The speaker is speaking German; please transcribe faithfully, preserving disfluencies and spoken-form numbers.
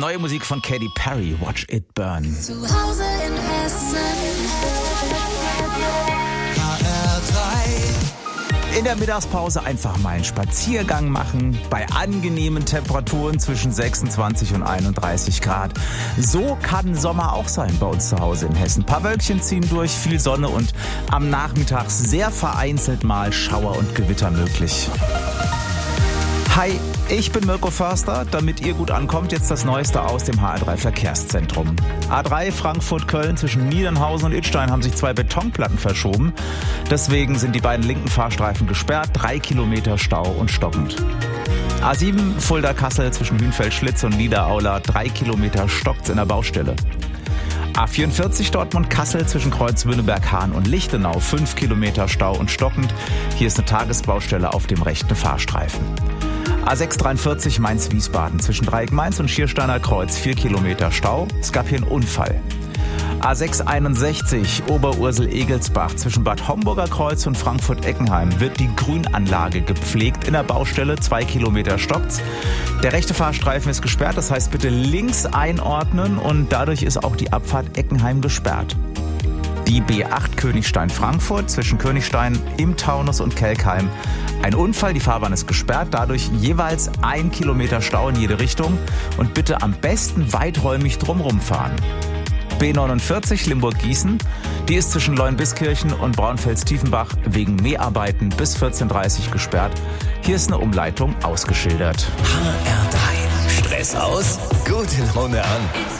Neue Musik von Katy Perry, Watch It Burn. Zu Hause in Hessen. H R drei. In der Mittagspause einfach mal einen Spaziergang machen, bei angenehmen Temperaturen zwischen sechsundzwanzig und einunddreißig Grad. So kann Sommer auch sein bei uns zu Hause in Hessen. Ein paar Wölkchen ziehen durch, viel Sonne und am Nachmittag sehr vereinzelt mal Schauer und Gewitter möglich. Hi, ich bin Mirko Förster. Damit ihr gut ankommt, jetzt das Neueste aus dem H R drei Verkehrszentrum. A drei Frankfurt-Köln zwischen Niedernhausen und Idstein haben sich zwei Betonplatten verschoben. Deswegen sind die beiden linken Fahrstreifen gesperrt, drei Kilometer Stau und stockend. A sieben Fulda-Kassel zwischen Hünfeld-Schlitz und Niederaula, drei Kilometer stockt's in der Baustelle. A vierundvierzig Dortmund-Kassel zwischen Kreuzwüneberg-Hahn und Lichtenau, fünf Kilometer Stau und stockend. Hier ist eine Tagesbaustelle auf dem rechten Fahrstreifen. A sechs dreiundvierzig Mainz-Wiesbaden zwischen Dreieck-Mainz und Schiersteiner Kreuz, vier Kilometer Stau. Es gab hier einen Unfall. A sechs einundsechzig Oberursel-Egelsbach zwischen Bad Homburger Kreuz und Frankfurt-Eckenheim wird die Grünanlage gepflegt in der Baustelle, zwei Kilometer stockt's. Der rechte Fahrstreifen ist gesperrt, das heißt bitte links einordnen und dadurch ist auch die Abfahrt Eckenheim gesperrt. Die B acht Königstein-Frankfurt zwischen Königstein im Taunus und Kelkheim. Ein Unfall, die Fahrbahn ist gesperrt, dadurch jeweils ein Kilometer Stau in jede Richtung und bitte am besten weiträumig drumrum fahren. B neunundvierzig Limburg-Gießen, die ist zwischen Leuenbiskirchen und Braunfels-Tiefenbach wegen Mäharbeiten bis vierzehn Uhr dreißig gesperrt. Hier ist eine Umleitung ausgeschildert. H R drei. Stress aus, gute Laune an.